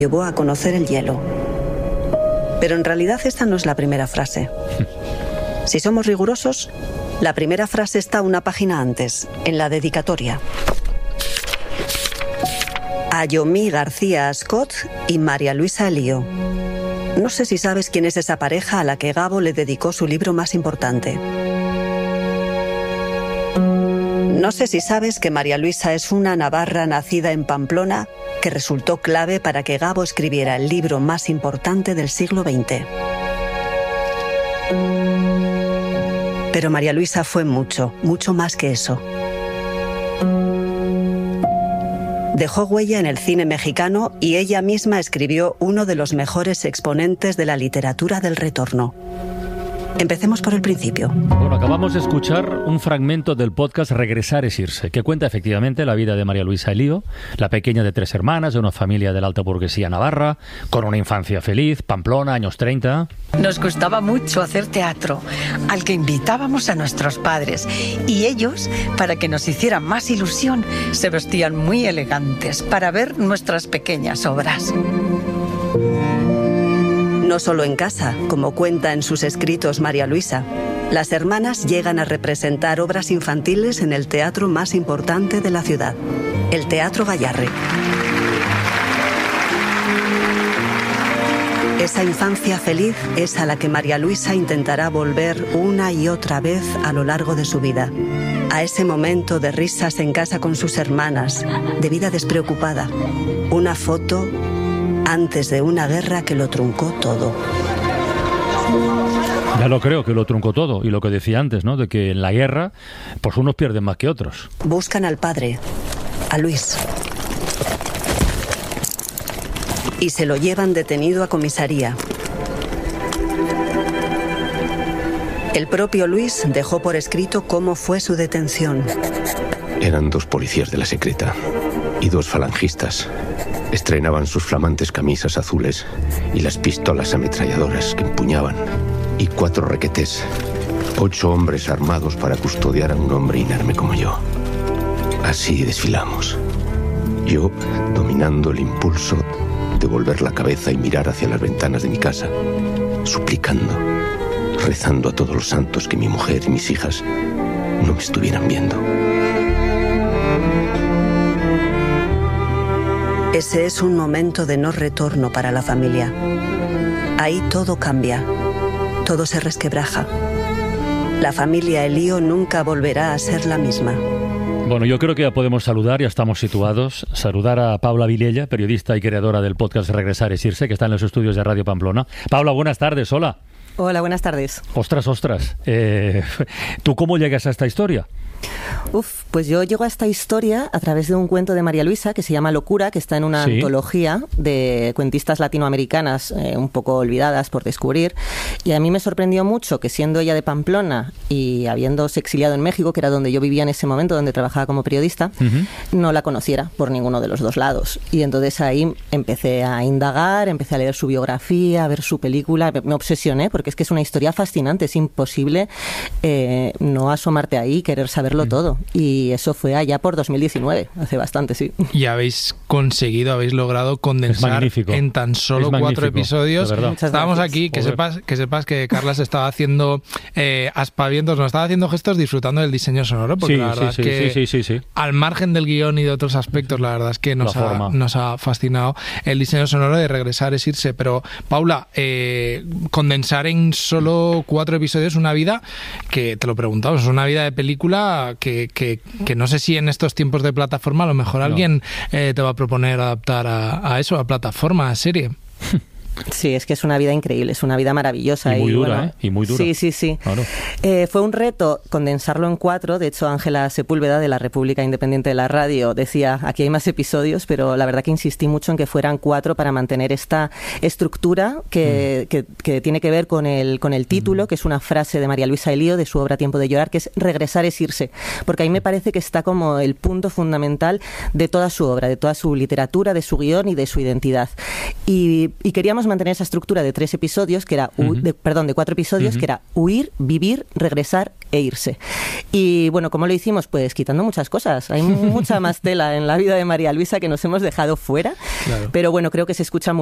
llevó a conocer el hielo. Pero en realidad esta no es la primera frase. Si somos rigurosos, la primera frase está una página antes, en la dedicatoria. A Yomi García Ascot y María Luisa Elío. No sé si sabes quién es esa pareja a la que Gabo le dedicó su libro más importante. No sé si sabes que María Luisa es una navarra nacida en Pamplona que resultó clave para que Gabo escribiera el libro más importante del siglo XX. Pero María Luisa fue mucho, mucho más que eso. Dejó huella en el cine mexicano y ella misma escribió uno de los mejores exponentes de la literatura del retorno. Empecemos por el principio. Bueno, acabamos de escuchar un fragmento del podcast Regresar es irse, que cuenta efectivamente la vida de María Luisa Elío, la pequeña de 3 hermanas, de una familia de la alta burguesía navarra, con una infancia feliz, Pamplona, años 30. Nos gustaba mucho hacer teatro, al que invitábamos a nuestros padres, y ellos, para que nos hicieran más ilusión, se vestían muy elegantes para ver nuestras pequeñas obras. No solo en casa, como cuenta en sus escritos María Luisa. Las hermanas llegan a representar obras infantiles en el teatro más importante de la ciudad, el Teatro Gayarre. Esa infancia feliz es a la que María Luisa intentará volver una y otra vez a lo largo de su vida. A ese momento de risas en casa con sus hermanas, de vida despreocupada. Una foto antes de una guerra que lo truncó todo. Ya lo creo, que lo truncó todo. Y lo que decía antes, ¿no? De que en la guerra, pues unos pierden más que otros. Buscan al padre, a Luis. Y se lo llevan detenido a comisaría. El propio Luis dejó por escrito cómo fue su detención. Eran 2 policías de la secreta y 2 falangistas. Estrenaban sus flamantes camisas azules y las pistolas ametralladoras que empuñaban. Y 4 requetés, 8 hombres armados para custodiar a un hombre inerme como yo. Así desfilamos. Yo dominando el impulso de volver la cabeza y mirar hacia las ventanas de mi casa, suplicando, rezando a todos los santos que mi mujer y mis hijas no me estuvieran viendo. Ese es un momento de no retorno para la familia. Ahí todo cambia, todo se resquebraja. La familia Elío nunca volverá a ser la misma. Bueno, yo creo que ya podemos saludar, ya estamos situados. Saludar a Paula Vilella, periodista y creadora del podcast Regresar es irse, que está en los estudios de Radio Pamplona. Paula, buenas tardes, hola. Hola, buenas tardes. Ostras. ¿Tú cómo llegas a esta historia? Pues yo llego a esta historia a través de un cuento de María Luisa que se llama Locura, que está en una antología de cuentistas latinoamericanas un poco olvidadas por descubrir. Y a mí me sorprendió mucho que, siendo ella de Pamplona y habiéndose exiliado en México, que era donde yo vivía en ese momento, donde trabajaba como periodista, no la conociera por ninguno de los 2 lados. Y entonces ahí empecé a indagar, empecé a leer su biografía, a ver su película. Me obsesioné porque es que es una historia fascinante. Es imposible no asomarte ahí y querer saberlo todo. Y eso fue allá por 2019, hace bastante, sí. Y habéis logrado condensar en tan solo 4 episodios. Estábamos aquí, que sepas que Carla se estaba haciendo aspavientos, nos estaba haciendo gestos disfrutando del diseño sonoro, porque la verdad es que al margen del guión y de otros aspectos, la verdad es que nos ha fascinado el diseño sonoro de Regresar es irse. Pero, Paula, condensar en solo 4 episodios una vida que, te lo preguntamos, es una vida de película que no sé si en estos tiempos de plataforma a lo mejor alguien te va a proponer adaptar a eso, a plataforma, a serie. Sí, es que es una vida increíble, es una vida maravillosa. Y muy dura, bueno, y muy dura. Sí. Claro. Fue un reto condensarlo en 4. De hecho, Ángela Sepúlveda, de la República Independiente de la Radio, decía, aquí hay más episodios, pero la verdad que insistí mucho en que fueran 4 para mantener esta estructura que tiene que ver con el título, que es una frase de María Luisa Elío, de su obra Tiempo de llorar, que es Regresar es irse. Porque ahí me parece que está como el punto fundamental de toda su obra, de toda su literatura, de su guión y de su identidad. Y queríamos queríamos mantener esa estructura de 3 episodios, que era de 4 episodios, que era huir, vivir, regresar e irse. Y bueno, ¿cómo lo hicimos? Pues quitando muchas cosas. Hay mucha más tela en la vida de María Luisa que nos hemos dejado fuera, pero bueno, creo que se escucha muy